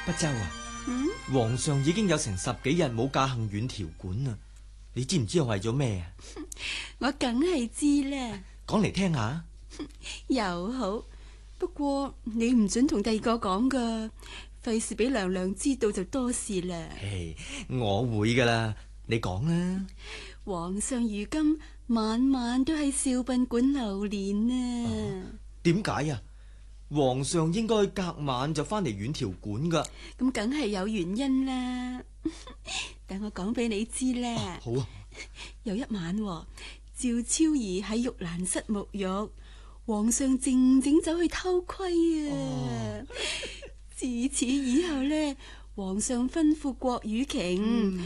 不周啊，皇上已經有成10幾日冇駕行遠條館啦，你知唔知係為咗咩啊？ 我梗係知啦。 講嚟聽下。 又好，不過你唔准同第二個講噶，費事俾娘娘知道就多事啦。 我會噶啦，你講啦。 皇上如今晚晚都喺少賓館流連啊。 點解啊？皇上應該隔晚就翻嚟遠條館噶。 咁梗係有原因啦。等我講俾你知啦。 好啊。 有一晚，趙超兒喺玉蘭室沐浴，皇上靜靜走去偷窺啊。自此以後呢，皇上吩咐郭雨瓊